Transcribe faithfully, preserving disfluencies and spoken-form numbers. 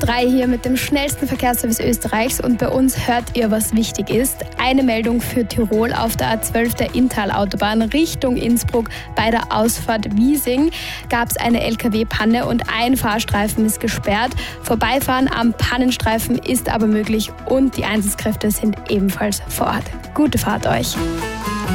drei hier mit dem schnellsten Verkehrsservice Österreichs und bei uns hört ihr, was wichtig ist. Eine Meldung für Tirol auf der A zwölf der Inntal-Autobahn Richtung Innsbruck. Bei der Ausfahrt Wiesing gab es eine L K W-Panne und ein Fahrstreifen ist gesperrt. Vorbeifahren am Pannenstreifen ist aber möglich und die Einsatzkräfte sind ebenfalls vor Ort. Gute Fahrt euch!